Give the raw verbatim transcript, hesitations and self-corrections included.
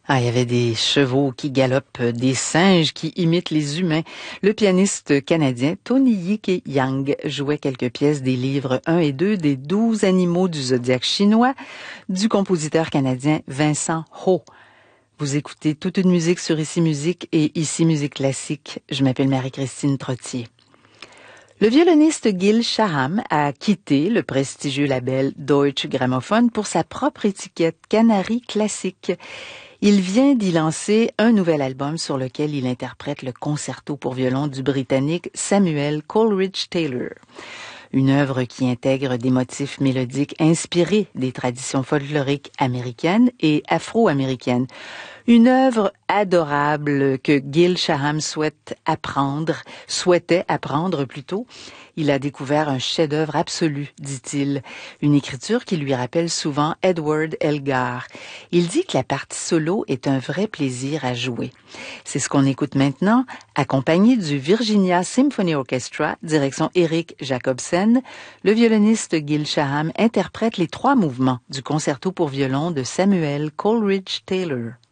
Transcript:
Ah, il y avait des chevaux qui galopent, des singes qui imitent les humains. Le pianiste canadien Tony Yike Yang jouait quelques pièces des livres un et deux des douze animaux du zodiaque chinois du compositeur canadien Vincent Ho. Vous écoutez toute une musique sur Ici Musique et Ici Musique Classique. Je m'appelle Marie-Christine Trottier. Le violoniste Gil Shaham a quitté le prestigieux label Deutsche Grammophon pour sa propre étiquette Canary Classique. Il vient d'y lancer un nouvel album sur lequel il interprète le concerto pour violon du Britannique Samuel Coleridge Taylor. Une œuvre qui intègre des motifs mélodiques inspirés des traditions folkloriques américaines et afro-américaines. Une œuvre adorable que Gil Shaham souhaite apprendre, souhaitait apprendre plutôt. Il a découvert un chef-d'œuvre absolu, dit-il. Une écriture qui lui rappelle souvent Edward Elgar. Il dit que la partie solo est un vrai plaisir à jouer. C'est ce qu'on écoute maintenant, accompagné du Virginia Symphony Orchestra, direction Eric Jacobsen. Le violoniste Gil Shaham interprète les trois mouvements du concerto pour violon de Samuel Coleridge Taylor.